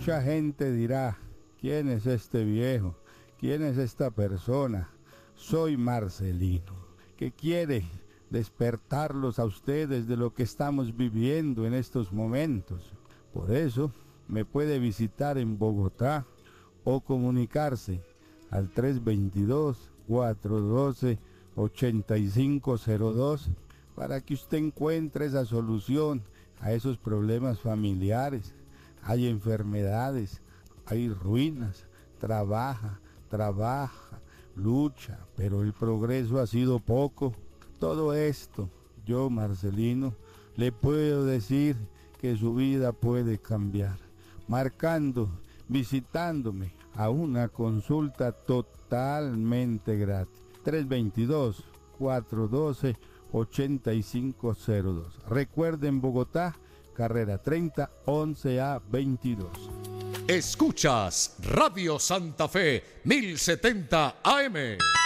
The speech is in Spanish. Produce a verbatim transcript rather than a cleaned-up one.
Mucha gente dirá, ¿quién es este viejo? ¿Quién es esta persona? Soy Marcelino, que quiere despertarlos a ustedes de lo que estamos viviendo en estos momentos. Por eso me puede visitar en Bogotá o comunicarse al tres dos dos, cuatro uno dos, ocho cinco cero dos para que usted encuentre esa solución a esos problemas familiares. Hay enfermedades, hay ruinas, trabaja, trabaja, lucha, pero el progreso ha sido poco. Todo esto, yo, Marcelino, le puedo decir que su vida puede cambiar, marcando, visitándome a una consulta totalmente gratis. tres dos dos, cuatro uno dos, ocho cinco cero dos. Recuerden, Bogotá, carrera treinta, once A veintidós. Escuchas Radio Santa Fe mil setenta A M.